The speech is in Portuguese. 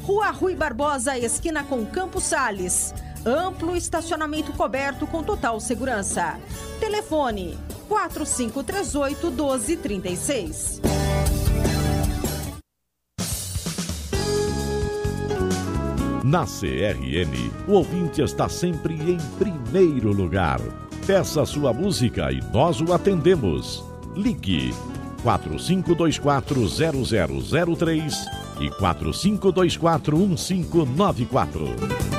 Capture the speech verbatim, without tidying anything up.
Rua Rui Barbosa, esquina com Campos Sales. Amplo estacionamento coberto com total segurança. Telefone quatro cinco três oito, um dois três seis. Na C R M, o ouvinte está sempre em primeiro lugar. Peça sua música e nós o atendemos. Ligue quatro cinco dois quatro, zero zero zero três e quatro cinco dois quatro, um cinco nove quatro.